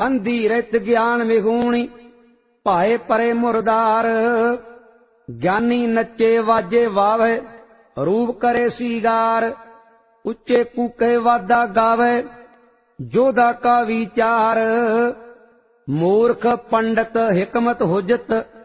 अंधी रहित ज्ञान विगूणी भाए परे मुरदार। ज्ञानी नचे वाजे वावे रूप करे सीगार। उच्चे कूके वादा गावे जोधा का विचार। मूर्ख पंडित हिकमत हुजत